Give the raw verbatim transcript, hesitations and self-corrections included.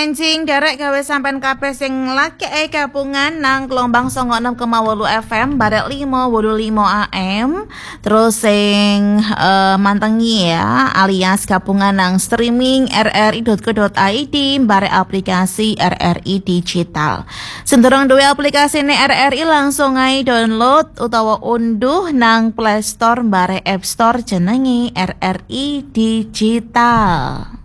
enjing derek gawe sampean kabeh sing laki e gabungan nang gelombang songo enam koma wolu F M barek lima wolu lima A M. Terus sing uh, mantengi ya alias gabungan nang streaming r r i dot co dot i d barek aplikasi R R I Digital. Senderong duwe aplikasi ne R R I langsung ae download utawa unduh nang Play Store barek App Store jenenge R R I Digital.